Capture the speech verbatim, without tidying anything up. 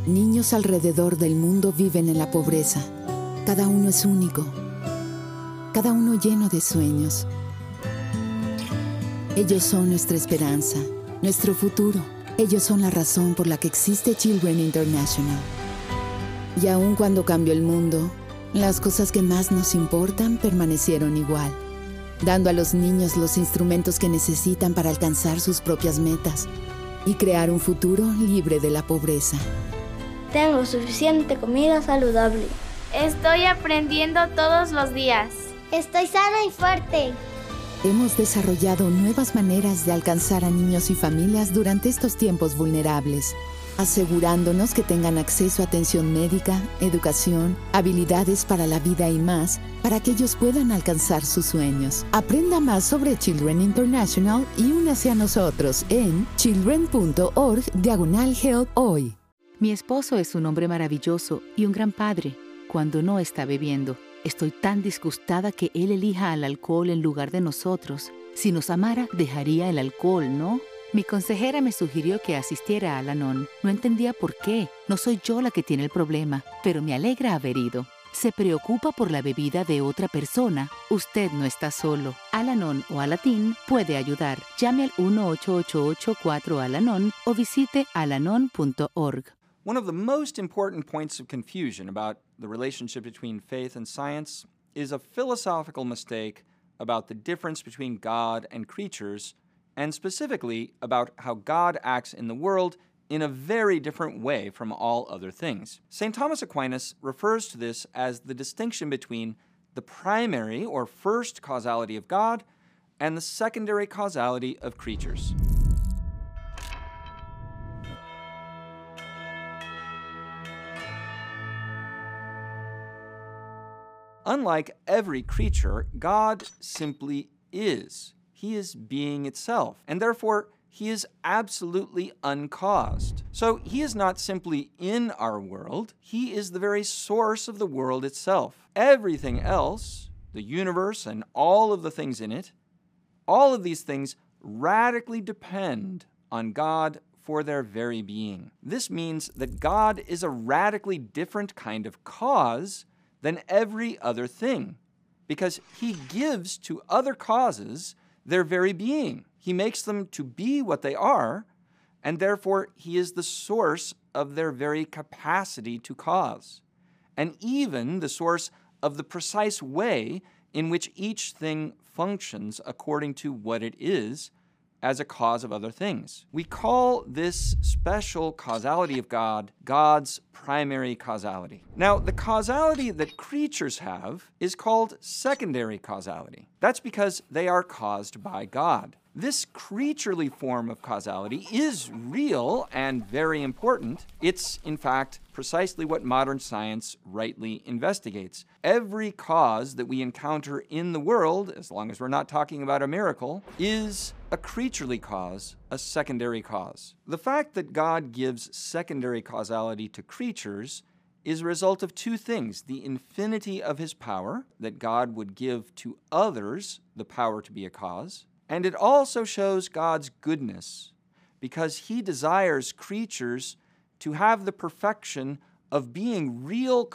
Niños alrededor del mundo viven en la pobreza. Cada uno es único. Cada uno lleno de sueños. Ellos son nuestra esperanza, nuestro futuro. Ellos son la razón por la que existe Children International. Y aun cuando cambió el mundo, las cosas que más nos importan permanecieron igual, dando a los niños los instrumentos que necesitan para alcanzar sus propias metas y crear un futuro libre de la pobreza. Tengo suficiente comida saludable. Estoy aprendiendo todos los días. Estoy sana y fuerte. Hemos desarrollado nuevas maneras de alcanzar a niños y familias durante estos tiempos vulnerables, asegurándonos que tengan acceso a atención médica, educación, habilidades para la vida y más, para que ellos puedan alcanzar sus sueños. Aprenda más sobre Children International y únase a nosotros en children punto org diagonal help hoy. Mi esposo es un hombre maravilloso y un gran padre cuando no está bebiendo. Estoy tan disgustada que él elija al alcohol en lugar de nosotros. Si nos amara, dejaría el alcohol, ¿no? Mi consejera me sugirió que asistiera a Al-Anon. No entendía por qué. No soy yo la que tiene el problema, pero me alegra haber ido. Se preocupa por la bebida de otra persona. Usted no está solo. Al-Anon o Alatín puede ayudar. Llame al uno ocho ocho ocho cuatro Al-Anon o visite alanon punto org. One of the most important points of confusion about the relationship between faith and science is a philosophical mistake about the difference between God and creatures, and specifically about how God acts in the world in a very different way from all other things. Saint Thomas Aquinas refers to this as the distinction between the primary or first causality of God and the secondary causality of creatures. Unlike every creature, God simply is. He is being itself, and therefore he is absolutely uncaused. So he is not simply in our world, he is the very source of the world itself. Everything else, the universe and all of the things in it, all of these things radically depend on God for their very being. This means that God is a radically different kind of cause than every other thing, because he gives to other causes their very being. He makes them to be what they are, and therefore he is the source of their very capacity to cause, and even the source of the precise way in which each thing functions according to what it is as a cause of other things. We call this special causality of God God's primary causality. Now, the causality that creatures have is called secondary causality. That's because they are caused by God. This creaturely form of causality is real and very important. It's, in fact, precisely what modern science rightly investigates. Every cause that we encounter in the world, as long as we're not talking about a miracle, is a creaturely cause, a secondary cause. The fact that God gives secondary causality to creatures is a result of two things: the infinity of his power, that God would give to others the power to be a cause, and it also shows God's goodness, because he desires creatures to have the perfection of being real